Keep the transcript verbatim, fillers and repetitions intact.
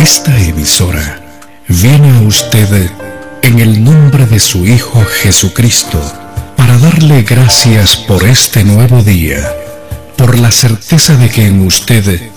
Esta emisora viene a usted en el nombre de su Hijo Jesucristo para darle gracias por este nuevo día, por la certeza de que en usted